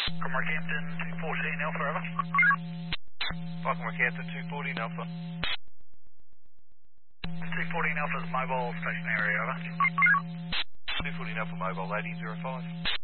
Rockhampton 214 Alpha, over. Rockhampton 214 Alpha. 214 Alpha's mobile stationary, over. 214 Alpha mobile, 1805.